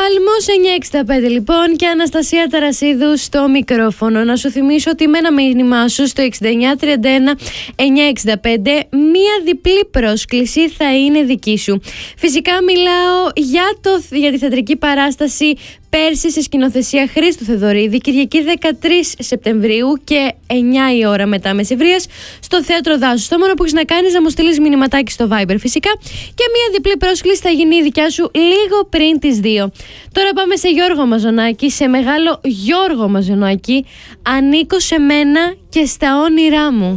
Άλμος 965 λοιπόν και Αναστασία Ταρασίδου στο μικρόφωνο. Να σου θυμίσω ότι με ένα μήνυμά σου στο 6931 965 μία διπλή πρόσκληση θα είναι δική σου. Φυσικά μιλάω για τη θεατρική παράσταση Πέρσι σε σκηνοθεσία Χρήστου Θεδωρίδη, Κυριακή 13 Σεπτεμβρίου και 9 η ώρα μετά μεσημβρίας στο Θέατρο Δάσους. Το μόνο που έχεις να κάνεις να μου στείλεις μηνυματάκι στο Viber φυσικά και μία διπλή πρόσκληση θα γίνει η δικιά σου λίγο πριν τις 2. Τώρα πάμε σε Γιώργο Μαζονάκη, σε μεγάλο Γιώργο Μαζονάκη. Ανήκω σε μένα και στα όνειρά μου.